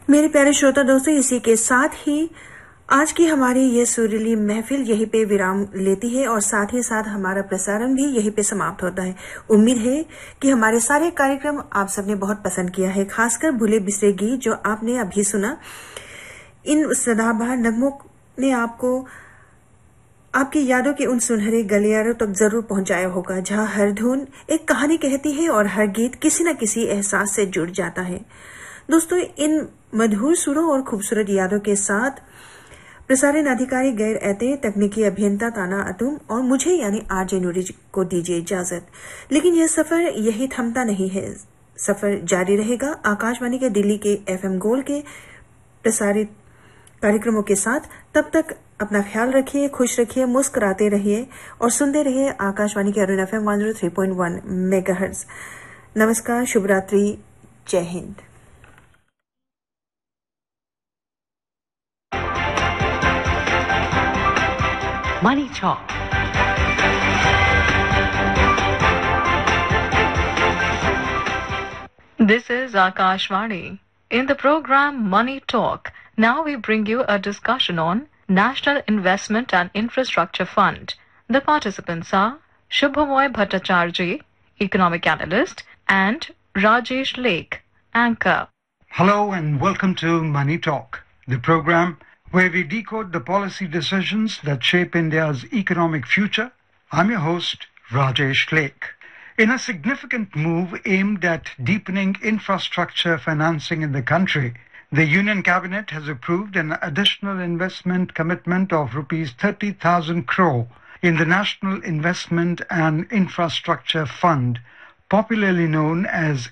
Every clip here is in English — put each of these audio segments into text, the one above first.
मेरे प्यारे श्रोता दोस्तों, इसी के साथ ही आज की हमारी ये सुरीली महफिल यहीं पे विराम लेती है और साथ ही साथ हमारा प्रसारण भी यहीं पे समाप्त होता है। उम्मीद है कि हमारे सारे कार्यक्रम आप सबने बहुत पसंद किया है, खासकर भूले बिसरे गीत जो आपने अभी सुना। इन सदाबहार नगमों ने आपको आपकी यादों के उन सुनहरे गलियारों तक जरूर पहुंचाया होगा, जहां हर धुन एक कहानी कहती है और हर गीत किसी न किसी एहसास से जुड़ जाता है। दोस्तों, इन मधुर सुरों और खूबसूरत यादों के साथ प्रसारण अधिकारी गैर एते, तकनीकी अभियंता ताना अतुम और मुझे यानी आरजे नूरी को दीजिए इजाजत। लेकिन यह सफर यही थमता नहीं है, सफर जारी रहेगा आकाशवाणी के दिल्ली के एफएम गोल्ड के प्रसारित कार्यक्रमों के साथ। तब तक अपना ख्याल रखिए, खुश रखिए, मुस्कुराते रहिए और सुनते रहिए आकाशवाणी के अरुण एफएम 103.1 मेगाहर्ट्ज। नमस्कार, शुभ रात्रि, जय Hind. Money Talk. This is Akashvani. In the program Money Talk, now we bring you a discussion on National Investment and Infrastructure Fund. The participants are Shubhamoy Bhattacharjee, Economic Analyst, and Rajesh Lake, Anchor. Hello and welcome to Money Talk, the program where we decode the policy decisions that shape India's economic future. I'm your host, Rajesh Lake. In a significant move aimed at deepening infrastructure financing in the country, the Union Cabinet has approved an additional investment commitment of Rs 30,000 crore in the National Investment and Infrastructure Fund, popularly known as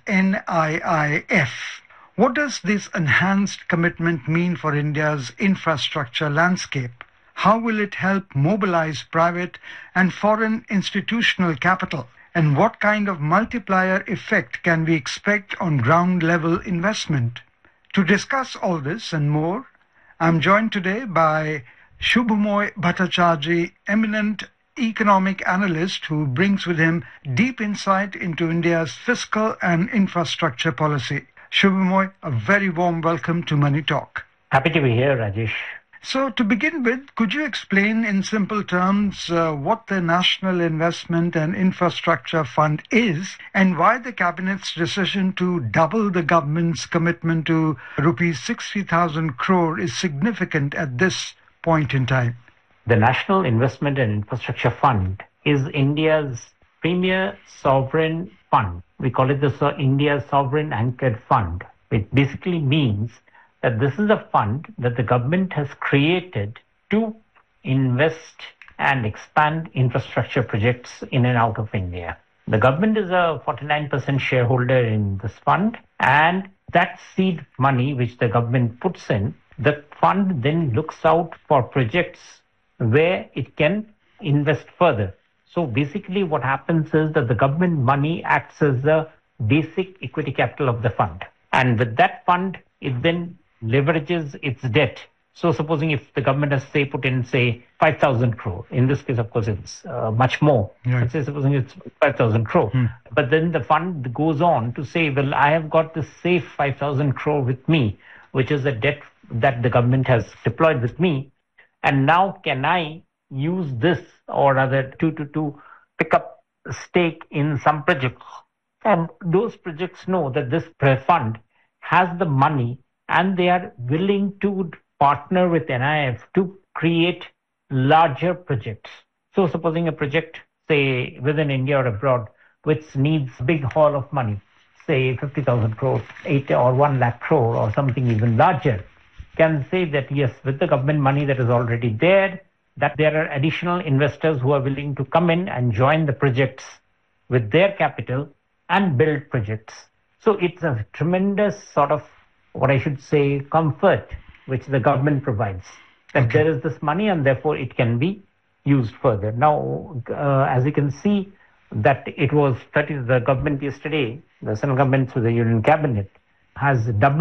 NIIF. What does this enhanced commitment mean for India's infrastructure landscape? How will it help mobilize private and foreign institutional capital? And what kind of multiplier effect can we expect on ground-level investment? To discuss all this and more, I'm joined today by Shubhamoy Bhattacharjee, eminent economic analyst who brings with him deep insight into India's fiscal and infrastructure policy. Shubhamoy, a very warm welcome to Money Talk. Happy to be here, Rajesh. So to begin with, could you explain in simple terms what the National Investment and Infrastructure Fund is and why the Cabinet's decision to double the government's commitment to Rs 60,000 crore is significant at this point in time? The National Investment and Infrastructure Fund is India's premier sovereign fund. We call it the India Sovereign Anchored Fund, which basically means that this is a fund that the government has created to invest and expand infrastructure projects in and out of India. The government is a 49% shareholder in this fund, and that seed money which the government puts in, the fund then looks out for projects where it can invest further. So basically what happens is that the government money acts as the basic equity capital of the fund. And with that fund, it then leverages its debt. So supposing if the government has put in 5,000 crore, in this case, of course, it's much more. Right. Let's say supposing it's 5,000 crore. But then the fund goes on to say, well, I have got this safe 5,000 crore with me, which is the debt that the government has deployed with me. And now can I use this or rather to pick up a stake in some projects, and those projects know that this fund has the money and they are willing to partner with NIIF to create larger projects. So supposing a project, say within India or abroad, which needs big haul of money, say 50,000 crore, 8 or 1 lakh crore or something even larger, can say that yes, with the government money that is already there, that there are additional investors who are willing to come in and join the projects with their capital and build projects. So it's a tremendous sort of, what I should say, comfort which the government provides, that there is this money and therefore it can be used further. Now, as you can see, that it was the government yesterday, the central government through the Union Cabinet, has doubled